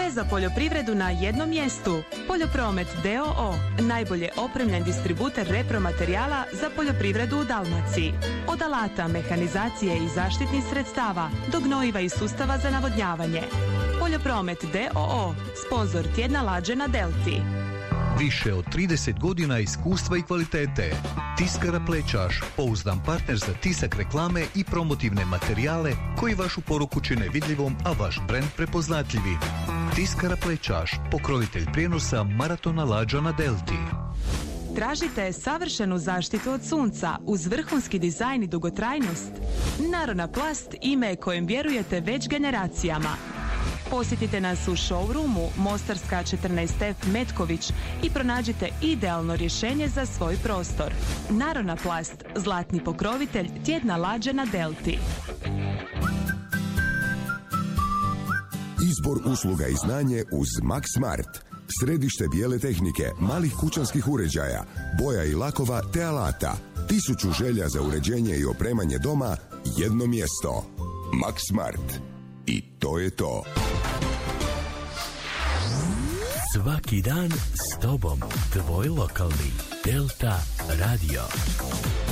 Sve za poljoprivredu na jednom mjestu. Poljopromet d.o.o. Najbolje opremljen distributer repromaterijala za poljoprivredu u Dalmaciji. Od alata, mehanizacije i zaštitnih sredstava do gnojiva i sustava za navodnjavanje. Poljopromet d.o.o. Sponzor tjedna lađe na Delti. Više od 30 godina iskustva i kvalitete. Tiskara Plećaš, pouzdan partner za tisak reklame i promotivne materijale koji vašu poruku čine vidljivom, a vaš brend prepoznatljivim. Tiskara Plećaš, pokrovitelj prijenosa maratona lađa na Delti. Tražite savršenu zaštitu od sunca uz vrhunski dizajn i dugotrajnost? Narona Plast ime je kojem vjerujete već generacijama. Posjetite nas u showroomu Mostarska 14F Metković i pronađite idealno rješenje za svoj prostor. Narona Plast, zlatni pokrovitelj tjedna lađe na Delti. Izbor usluga i znanje uz Max Smart. Središte bijele tehnike, malih kućanskih uređaja, boja i lakova te alata. 1000 želja za uređenje i opremanje doma, jedno mjesto. Max Smart. I to je to. Svaki dan s tobom, tvoj lokalni Delta Radio.